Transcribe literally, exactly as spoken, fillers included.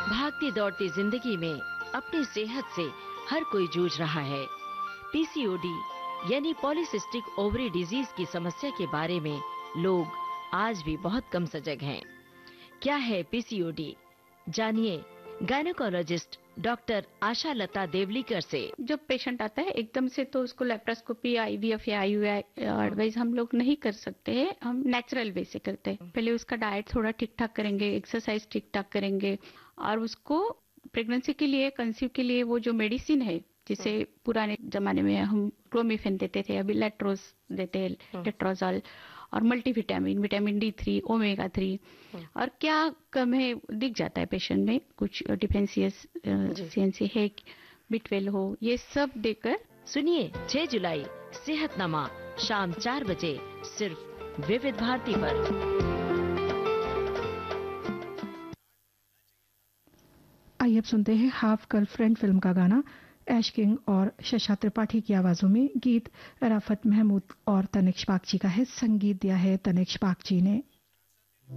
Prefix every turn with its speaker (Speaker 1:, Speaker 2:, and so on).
Speaker 1: भागती दौड़ती जिंदगी में अपनी सेहत से हर कोई जूझ रहा है। पीसीओडी यानी पॉलीसिस्टिक ओवरी डिजीज की समस्या के बारे में लोग आज भी बहुत कम सजग हैं। क्या है पीसीओडी? जानिए गायनेकोलॉजिस्ट डॉक्टर आशा लता देवलीकर से।
Speaker 2: जब पेशेंट आता है एकदम से तो उसको लेप्रोस्कोपी, आईवीएफ या आईयूआई एडवाइस हम लोग नहीं कर सकते हैं, हम नेचुरल वे से करते हैं। पहले उसका डाइट थोड़ा ठीक ठाक करेंगे, एक्सरसाइज ठीक ठाक करेंगे और उसको प्रेगनेंसी के लिए, कंसीव के लिए वो जो मेडिसिन है, जिसे पुराने जमाने में हम क्लोमिफेन देते थे, अभी लेट्रोज देते हैं, लेट्रोजॉल, और multivitamin, vitamin D three, omega three, और क्या कम है दिख जाता है पेशेंट में, कुछ डिफेंशियंसी है, बी ट्वेल्व हो, ये सब देकर।
Speaker 1: सुनिए छह जुलाई सेहतनामा शाम चार बजे सिर्फ विविध भारती पर।
Speaker 3: आइए अब सुनते हैं हाफ गर्लफ्रेंड फिल्म का गाना ऐश किंग और शशा त्रिपाठी की आवाजों में। गीत राफत महमूद और तनिष्क बागची का है, संगीत दिया है तनिष्क बागची ने।